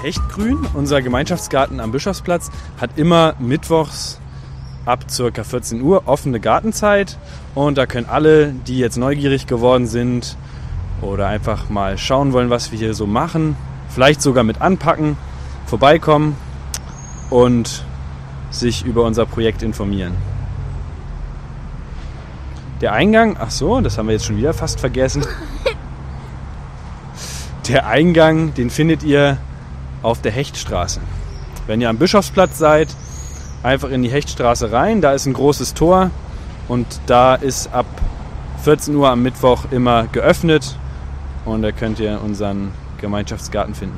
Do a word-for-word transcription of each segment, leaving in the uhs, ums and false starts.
Hechtgrün. Unser Gemeinschaftsgarten am Bischofsplatz hat immer mittwochs ab ca. vierzehn Uhr offene Gartenzeit. Und da können alle, die jetzt neugierig geworden sind oder einfach mal schauen wollen, was wir hier so machen, vielleicht sogar mit anpacken, vorbeikommen und sich über unser Projekt informieren. Der Eingang, ach so, das haben wir jetzt schon wieder fast vergessen. Der Eingang, den findet ihr auf der Hechtstraße. Wenn ihr am Bischofsplatz seid, einfach in die Hechtstraße rein, da ist ein großes Tor und da ist ab vierzehn Uhr am Mittwoch immer geöffnet und da könnt ihr unseren Gemeinschaftsgarten finden.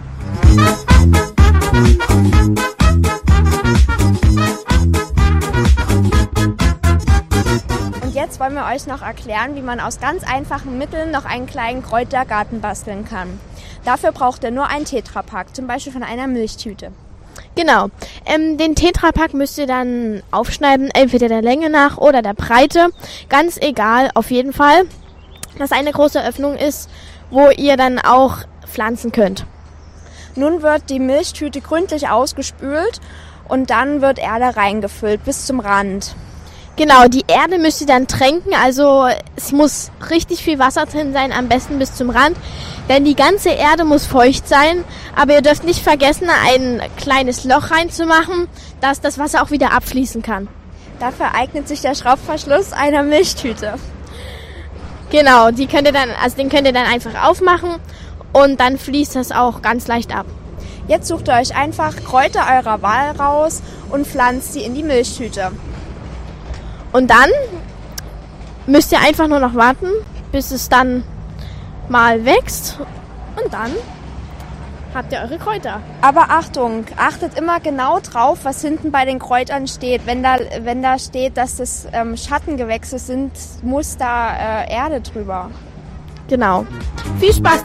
Und jetzt wollen wir euch noch erklären, wie man aus ganz einfachen Mitteln noch einen kleinen Kräutergarten basteln kann. Dafür braucht ihr nur einen Tetrapack, zum Beispiel von einer Milchtüte. Genau, ähm, den Tetrapack müsst ihr dann aufschneiden, entweder der Länge nach oder der Breite. Ganz egal, auf jeden Fall, dass eine große Öffnung ist, wo ihr dann auch pflanzen könnt. Nun wird die Milchtüte gründlich ausgespült und dann wird Erde reingefüllt bis zum Rand. Genau, die Erde müsst ihr dann tränken, also es muss richtig viel Wasser drin sein, am besten bis zum Rand, denn die ganze Erde muss feucht sein, aber ihr dürft nicht vergessen, ein kleines Loch reinzumachen, dass das Wasser auch wieder abfließen kann. Dafür eignet sich der Schraubverschluss einer Milchtüte. Genau, die könnt ihr dann, also den könnt ihr dann einfach aufmachen und dann fließt das auch ganz leicht ab. Jetzt sucht ihr euch einfach Kräuter eurer Wahl raus und pflanzt sie in die Milchtüte. Und dann müsst ihr einfach nur noch warten, bis es dann mal wächst und dann habt ihr eure Kräuter. Aber Achtung, achtet immer genau drauf, was hinten bei den Kräutern steht. Wenn da, wenn da steht, dass das ähm, Schattengewächse sind, muss da äh, Erde drüber. Genau. Viel Spaß!